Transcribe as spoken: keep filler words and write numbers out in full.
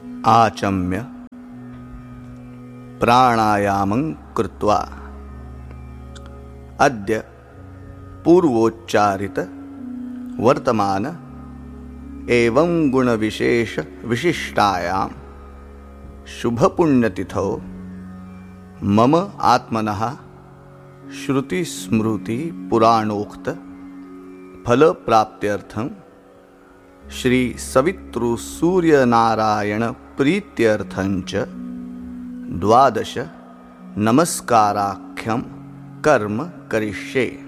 आचम्य प्राणायामं कृत्वा अद्य पूर्वोच्चारित वर्तमान एवं गुणविशेष विशिष्टायां शुभपुण्यतिथौ मम आत्मनः श्रुतिस्मृति पुराणोक्त फलप्राप्त्यर्थं श्री सवितृसूर्यनारायण प्रीत्यर्थंच द्वादश नमस्काराख्यं कर्म करिष्ये।